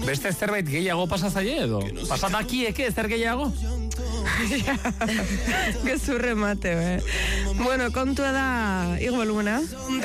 Beste zerbait gehiago pasazaile edo? Pasatakieke zer gehiago? Gezurre mate, Bueno, kontua da, igo volumena.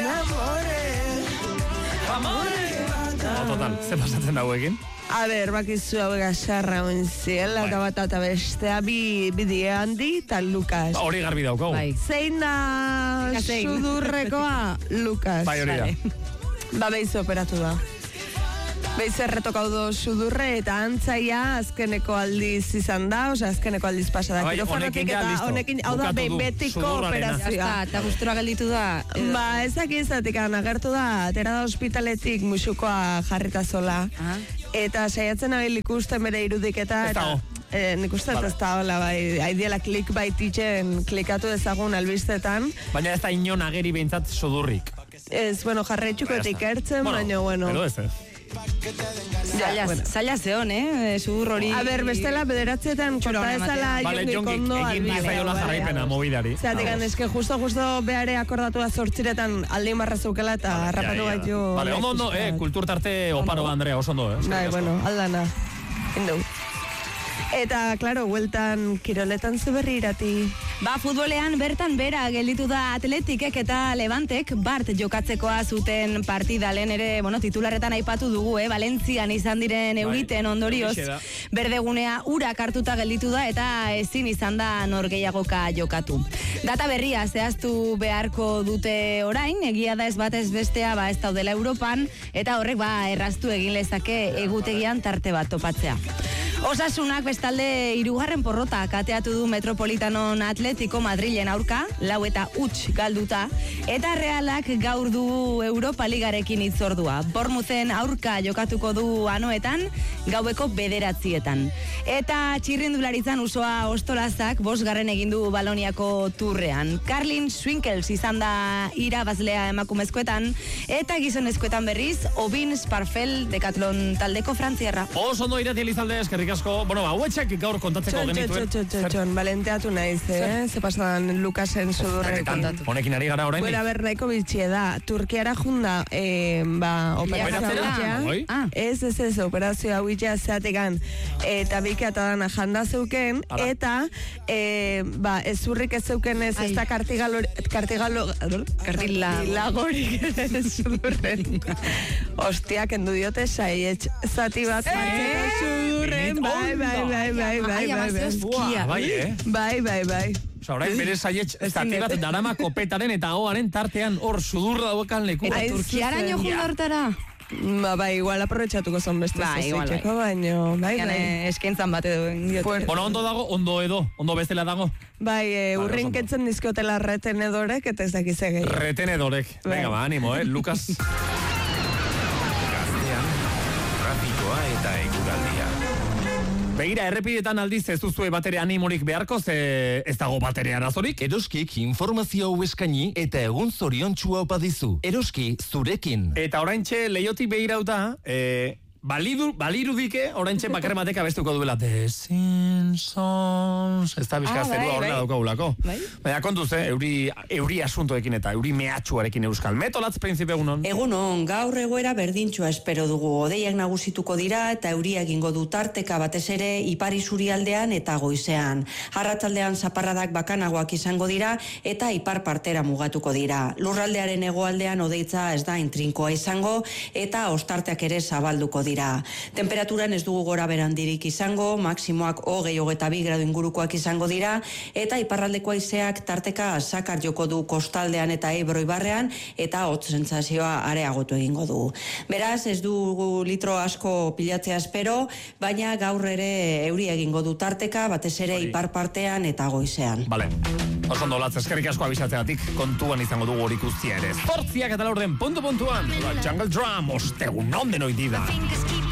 Total, ze pasatzen dauekin? A ber, bakizu hau gasarra onziela, eta bestea bide handi eta Lukas. Hori garbi daukau. Zein da sudurrekoa? Lukas. Bai, hori da. Beiz operatu da. Beiz erretokau do sudurre eta antzaia azkeneko aldiz izan da, azkeneko aldiz pasada. Honekin ja, listo. Honekin, hau da, betiko operazioa. Eta gustura gelditu da. Ezak izatik agertu da, atera da ospitaletik musukoa jarrita zola. Eta saiatzen abil ikusten bere irudiketa. Nik uste ez da hola, haidiela clickbait itzen klikatu dezagun albistetan. Baina ez da inon ageri behintzat sudurrik. Ez, jarraitxukotik ertzen, baina, Pero ez. Zaila zeon, sudur hori. A ber, bestela bederatzietan korta ezala jongi egin dizaiola jarraipena, movidari. Zatekan, eske justo beare akordatu da zortziretan aldi marra zeukela eta harrapatu gaitu. Vale, ondo, kulturtarte oparo Andrea, oso ondo, Bai, aldana. Hindu. Eta, klaro, hueltan kiroletan zeberri irati. Futbolean bertan bera gelditu da Atletikek eta Levantek Bart jokatzekoa zuten partida lehen ere, titularretan aipatu dugu, Valentzian izan diren euriten ondorioz. Berdegunea urak hartuta gelditu da eta ezin izan da norgehiagoka jokatu. Data berria zehaztu beharko dute orain, egia da ez batez bestea ez daudela Europan, eta horrek erraztu egin lezake egutegian tarte bat topatzea. Osasunak bestalde 3. porrota kateatu du Metropolitanon Atletico Madrilen aurka, 4-0 galduta, eta Realak gaur du Europa Ligarekin hitzordua. Bournemouthen aurka jokatuko du anoetan, gaueko 9:00. Eta txirrindularitzan usoa ostolazak 5. egin du Baloniako turrean. Carlin Swinkels izan da irabazlea emakumezkoetan, eta gizonezkoetan berriz, Obin Sparfel Decathlon taldeko frantziarra. Oso ondo irati Elizalde, eskerrik asko. Hauetxak gaur kontatzeko genituen. Balenteatu naiz, ze pasadan Lukasen sudurre kontatu. Honekin ari gara orain. Buena, nahiko bitxie da. Turkiara junda, operazioa hauitxea. Ez, operazioa hauitxea zeatekan. Eta bikeata dana janda zeuken, eta ezurrik ez zeuken ez da kartilagorik sudurren. Ostia, kendu diote saietx zati bat sudurren, bai. Orain bere saietx zati bat darama kopetaren eta hoaren tartean hor sudurra dauekan leku. Eta Turkiara nio junda hortara? Igual aprobetxatuko zon beste zaitzeko, baino. Eskentzan bat edo. Ondo dago, ondo bestela dago. Urrinketzen dizkiotela retenedorek, eta ez dakize gehi. Retenedorek. Venga, animo, Lukas. Gaztean, trafikoa eta eguraldia. Begira, errepidetan aldiz ez duzue batere animorik beharko, ez dago batere arazorik. Eroskik informazio hau eskaini eta egun zoriontsua opa dizu. Eroski zurekin. Eta oraintxe leiotik begirauta, balirudike, oraintxe bakarrematek abestuko duela. The Simpsons. Ez da bizka zerua horrela daukagulako. Baina kontuz, euri asuntoekin eta euri mehatxuarekin euskal. Metolatz, Prinzipe, egunon. Egunon, gaur egoera berdintxua espero dugu. Odeiak nagusituko dira eta euria egingo du tarteka batez ere ipar isurialdean eta goizean. Arratsaldean zaparradak bakanagoak izango dira eta ipar partera mugatuko dira. Lurraldearen hegoaldean odeitza ez da intrinkoa izango eta ostarteak ere zabalduko dira. Temperaturan ez dugu gora berandirik izango, maksimoak 20-22 gradu ingurukoak izango dira, eta iparraldeko haizeak tarteka zakar joko du kostaldean eta Ebro ibarrean, eta hotz sentsazioa areagotu egingo du. Beraz, ez dugu litro asko pilatzea espero, baina gaur ere euri egingo du tarteka, batez ere ipar partean eta goizean. Vale. Oso ondo latz, eskerrik asko abizatzeatik, kontuan izango dugu hori guztia ere. Zortziak eta laurden, puntuan. Jungle Drum, ostegun onden oidida.